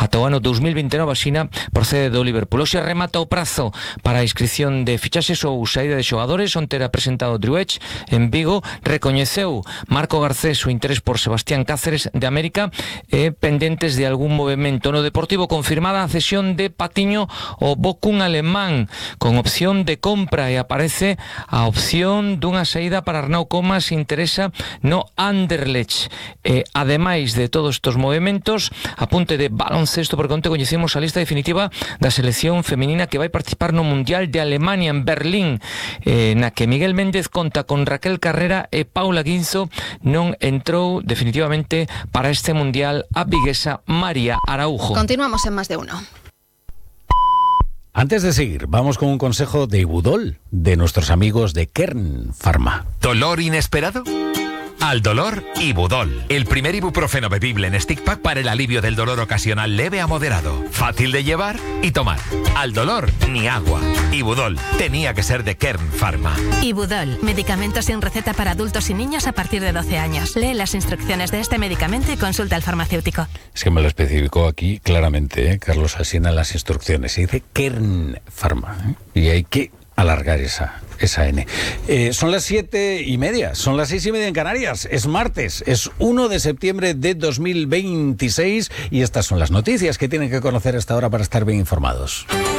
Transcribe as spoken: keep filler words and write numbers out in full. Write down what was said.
ata o ano dos mil vinte e nove a Xina procede do Liverpool. Hoxe remata o prazo para a inscripción de fichaxes ou saída de xogadores. Onte era presentado Drew Edge en Vigo. Recoñeceu Marco Garcés o interés por Sebastián Cáceres de América e pendentes de algún movimento. No Deportivo confirmada a cesión de Patiño o Bochum alemán con opción de compra e aparece a opción dunha saída para Arnau Comas, interesa no Anderlecht. E ademais de todos estes movimentos, apunte de baloncesto, porque onte coñecemos a lista definitiva da selección feminina que vai participar no Mundial de Alemania en Berlín, eh, na que Miguel Méndez conta con Raquel Carrera e Paula Guinzo. Non entrou definitivamente para este Mundial a viguesa María Araujo. Continuamos en Más de Uno. Antes de seguir, vamos con un consejo de Ibudol, de nuestros amigos de Kern Pharma. ¿Dolor inesperado? Al dolor, Ibudol. El primer ibuprofeno bebible en stick pack para el alivio del dolor ocasional leve a moderado. Fácil de llevar y tomar. Al dolor, ni agua. Ibudol. Tenía que ser de Kern Pharma. Ibudol. Medicamento sin receta para adultos y niños a partir de doce años. Lee las instrucciones de este medicamento y consulta al farmacéutico. Es que me lo especificó aquí claramente, ¿eh? Carlos Asina, las instrucciones. Se dice Kern Pharma, ¿eh? Y hay que alargar esa, esa N. Eh, son las siete y media, son las seis y media en Canarias. Es martes, es uno de septiembre de dos mil veintiséis y estas son las noticias que tienen que conocer hasta ahora para estar bien informados.